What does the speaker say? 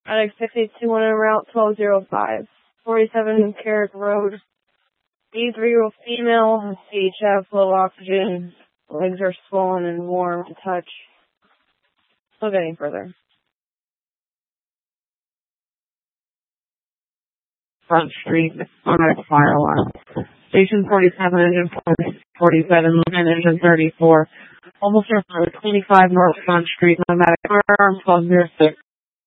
Medic 682 en route 1205. 47 Carrick Road. D3 female, CHF, low oxygen. Legs are swollen and warm to touch. Don't get any further. Front Street, automatic fire alarm. Station 47, engine 47, line engine 34. Almost 25 North Front Street, automatic fire alarm 1206.